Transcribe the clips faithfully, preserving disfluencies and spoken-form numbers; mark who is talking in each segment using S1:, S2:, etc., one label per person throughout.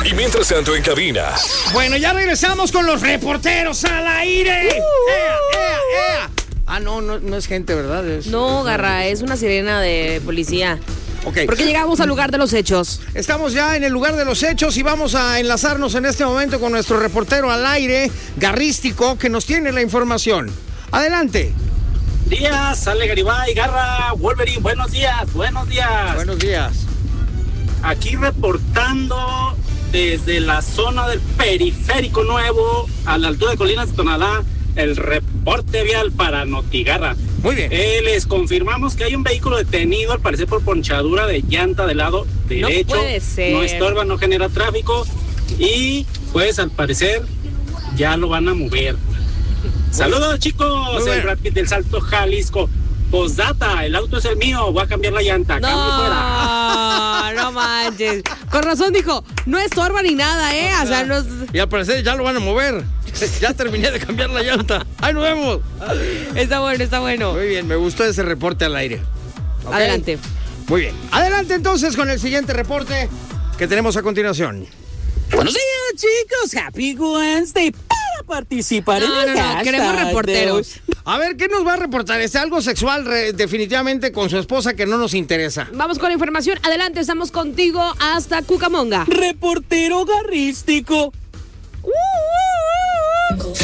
S1: Y mientras tanto en cabina.
S2: Bueno, ya regresamos con los reporteros al aire. Uh, ¡Ea, ea, ea! Ah, no, no, no es gente, ¿verdad? Es,
S3: no,
S2: es,
S3: Garra, es una sirena de policía.
S2: Ok.
S3: Porque llegamos al lugar de los hechos.
S2: Estamos ya en el lugar de los hechos y vamos a enlazarnos en este momento con nuestro reportero al aire, Garrístico, que nos tiene la información. Adelante.
S4: Días, sale Garibay, Garra, Wolverine, buenos días, buenos días.
S2: Buenos días.
S4: Aquí reportando desde la zona del Periférico Nuevo, a la altura de Colinas de Tonalá, el reporte vial para Notigarra.
S2: Muy bien.
S4: Eh, les confirmamos que hay un vehículo detenido, al parecer por ponchadura de llanta del lado derecho.
S3: No puede ser.
S4: No estorba, no genera tráfico y pues al parecer ya lo van a mover. Saludos, chicos, el Brad Pitt del Salto, Jalisco. Postdata, el auto es el mío, voy a cambiar la llanta,
S3: no,
S4: cambio fuera.
S3: No manches. Con razón dijo, no estorba ni nada, ¿eh? O sea, no...
S2: Y al parecer ya lo van a mover. Ya terminé de cambiar la llanta. ¡Ahí nos vemos!
S3: Está bueno, está bueno.
S2: Muy bien, me gustó ese reporte al aire. ¿Okay?
S3: Adelante.
S2: Muy bien. Adelante entonces con el siguiente reporte que tenemos a continuación.
S5: Buenos días, chicos. Happy Wednesday. Para participar
S3: no,
S5: en el
S3: no, no,
S5: hashtag
S3: queremos reporteros.
S2: A ver, ¿qué nos va a reportar? ¿Es algo sexual re, definitivamente con su esposa que no nos interesa?
S3: Vamos con la información. Adelante, estamos contigo hasta Cucamonga.
S5: Reportero garrístico.
S3: Uh, uh, uh.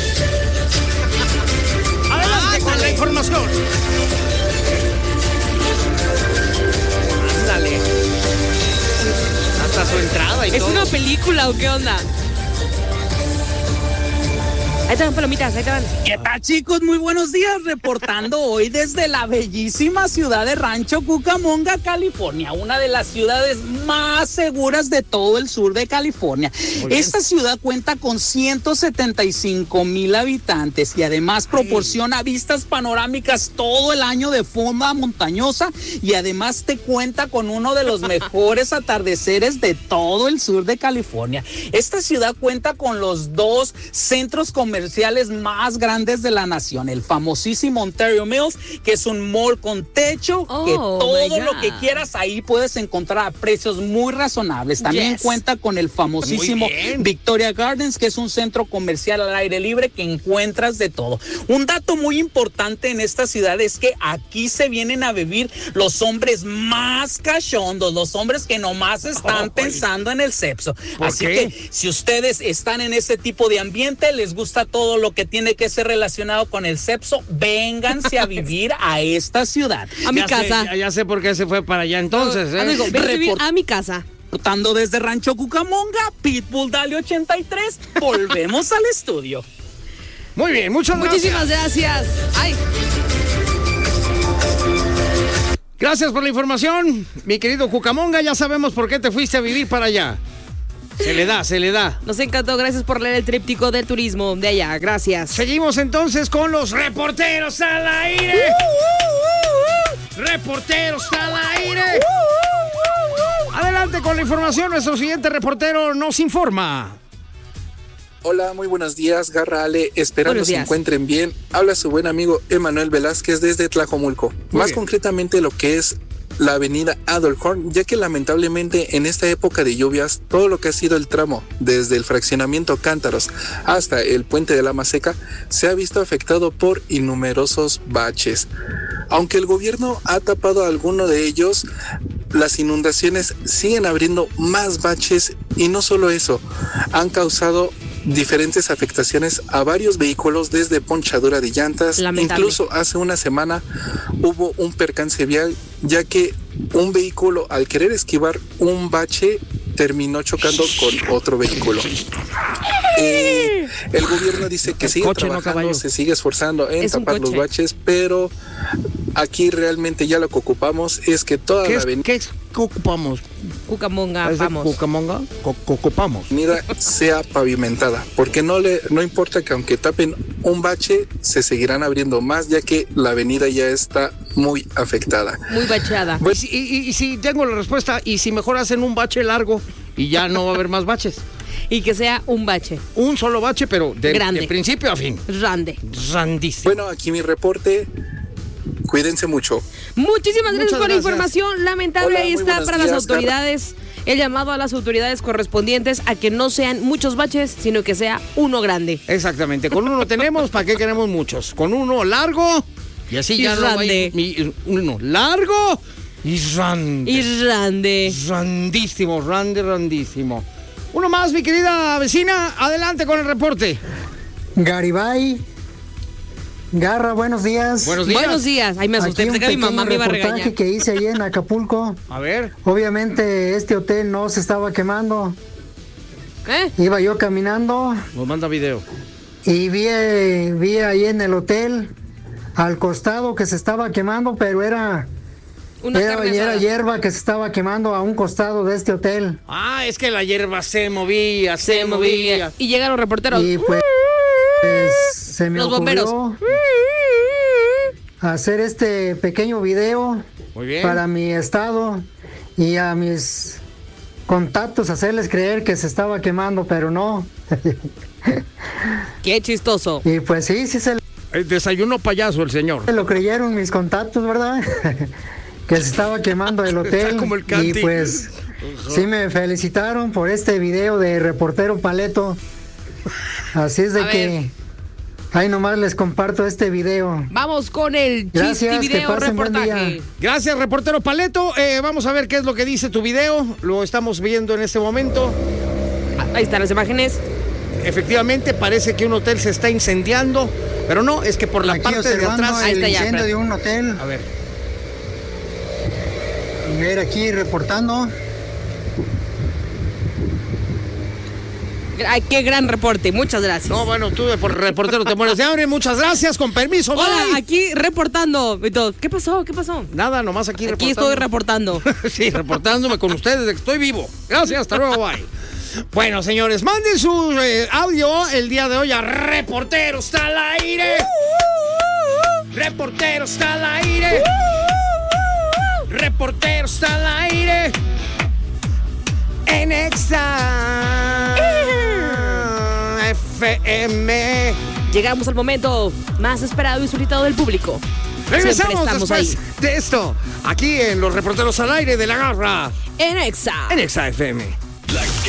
S2: Adelante con la información. Ándale. Hasta su entrada y
S3: ¿Es
S2: todo.
S3: una película o qué onda? Ahí te van palomitas, ahí te van.
S5: ¿Qué tal, chicos? Muy buenos días, reportando hoy desde la bellísima ciudad de Rancho Cucamonga, California, una de las ciudades más seguras de todo el sur de California. Esta ciudad cuenta con ciento setenta y cinco mil habitantes y además proporciona vistas panorámicas todo el año de forma montañosa y además te cuenta con uno de los mejores atardeceres de todo el sur de California. Esta ciudad cuenta con los dos centros comerciales comerciales más grandes de la nación, el famosísimo Ontario Mills, que es un mall con techo,
S3: oh,
S5: que todo lo que quieras ahí puedes encontrar a precios muy razonables. También yes. cuenta con el famosísimo Victoria Gardens, que es un centro comercial al aire libre que encuentras de todo. Un dato muy importante en esta ciudad es que aquí se vienen a vivir los hombres más cachondos, los hombres que nomás están oh, pensando en el sexo. Así qué? que si ustedes están en ese tipo de ambiente, les gusta todo lo que tiene que ser relacionado con el sexo, vénganse a vivir a esta ciudad.
S3: A mi
S2: ya
S3: casa.
S2: Sé, ya, ya sé por qué se fue para allá entonces. ¿eh?
S3: Amigo, ven a vivir a mi casa.
S5: Reportando desde Rancho Cucamonga, Pitbull Dale ochenta y tres, volvemos al estudio.
S2: Muy bien, muchas gracias.
S3: Muchísimas gracias. Ay.
S2: Gracias por la información, mi querido Cucamonga. Ya sabemos por qué te fuiste a vivir para allá. Se le da, se le da.
S3: Nos encantó, gracias por leer el tríptico del turismo de allá, gracias.
S2: Seguimos entonces con los reporteros al aire. Uh, uh, uh, uh. Reporteros al aire. Uh, uh, uh, uh. Adelante con la información, nuestro siguiente reportero nos informa.
S6: Hola, muy buenos días, Garra, Ale, esperando se encuentren bien. Habla su buen amigo Emanuel Velázquez desde Tlajomulco. Muy Más bien. concretamente lo que es la avenida Adolf Horn, ya que lamentablemente en esta época de lluvias, todo lo que ha sido el tramo desde el fraccionamiento Cántaros hasta el puente de la Maseca se ha visto afectado por innumerosos baches. Aunque el gobierno ha tapado alguno de ellos, las inundaciones siguen abriendo más baches y no solo eso, han causado diferentes afectaciones a varios vehículos desde ponchadura de llantas. Lamentable. Incluso hace una semana hubo un percance vial, ya que un vehículo al querer esquivar un bache terminó chocando con otro vehículo. Eh, el gobierno dice que sigue trabajando, no se sigue esforzando en tapar los baches, pero aquí realmente ya lo que ocupamos es que toda la avenida...
S2: ¿Qué es que ocupamos?
S3: Cucamonga, vamos.
S2: Cucamonga, ocupamos.
S6: Avenida sea pavimentada, porque no le no importa que aunque tapen un bache, se seguirán abriendo más, ya que la avenida ya está muy afectada.
S3: Muy bacheada.
S2: Pues, y, y, y si tengo la respuesta, y si mejor hacen un bache largo y ya no va a haber más baches.
S3: Y que sea un bache.
S2: Un solo bache, pero de, de principio a fin.
S3: Rande.
S2: Randísimo.
S6: Bueno, aquí mi reporte. Cuídense mucho.
S3: Muchísimas gracias Muchas por gracias. la información. Lamentable, Hola, ahí está para días, las autoridades. Carla. el llamado a las autoridades correspondientes a que no sean muchos baches, sino que sea uno grande.
S2: Exactamente, con uno tenemos, ¿para qué queremos muchos? Con uno largo y así
S3: y
S2: ya no hay mi, uno largo y rande.
S3: Y rande.
S2: Randísimo, rande, randísimo. Uno más, mi querida vecina, adelante con el reporte.
S1: Garibay. Garra, buenos días.
S2: Buenos días.
S3: Buenos días. Ay, me asusté, pensé que mi mamá me iba a regañar.
S1: Que hice ahí en Acapulco.
S2: A ver.
S1: Obviamente este hotel no se estaba quemando.
S3: ¿Eh?
S1: Iba yo caminando.
S2: Nos manda video.
S1: Y vi, vi ahí en el hotel, al costado, que se estaba quemando, pero era...
S3: Una
S1: Era, era hierba que se estaba quemando a un costado de este hotel.
S2: Ah, es que la hierba se movía, se, se movía. movía.
S3: Y llegan los reporteros.
S1: Y pues, pues se me
S3: los
S1: ocurrió
S3: bomberos.
S1: hacer este pequeño video.
S2: Muy bien.
S1: Para mi estado y a mis contactos, hacerles creer que se estaba quemando, pero no.
S3: Qué chistoso.
S1: Y pues sí, sí se...
S2: El desayuno payaso el señor.
S1: Lo creyeron mis contactos, ¿verdad? Que se estaba quemando el hotel.
S2: Está como el
S1: y pues uh-huh. sí me felicitaron por este video de Reportero Paleto. Así es de
S3: a
S1: que
S3: ver.
S1: ahí nomás les comparto este video.
S3: Vamos con el chiste video reportaje.
S2: Gracias, Reportero Paleto. Eh, vamos a ver qué es lo que dice tu video. Lo estamos viendo en este momento.
S3: Ahí están las imágenes.
S2: Efectivamente, parece que un hotel se está incendiando, pero no, es que por la
S1: Aquí
S2: parte de atrás...
S1: el
S3: ahí está
S1: incendio
S3: ya,
S1: de un hotel.
S2: A ver.
S1: A ver, aquí reportando.
S3: Ay, qué gran reporte, muchas gracias.
S2: No, bueno, tú de por reportero te mueres de hambre, muchas gracias, con permiso.
S3: Hola,
S2: bye.
S3: aquí reportando. ¿Qué pasó? ¿Qué pasó?
S2: Nada, nomás aquí,
S3: aquí
S2: reportando.
S3: Aquí estoy reportando.
S2: Sí, reportándome con ustedes de que estoy vivo. Gracias, hasta luego, bye. Bueno, señores, manden su eh, audio el día de hoy a Reportero está al aire. Reportero está al aire. Reportero está al aire. En Exa F M.
S3: Llegamos al momento más esperado y solicitado del público.
S2: Regresamos después ahí. de esto, aquí en los Reporteros al aire de la Garra.
S3: En Exa.
S2: En Exa F M.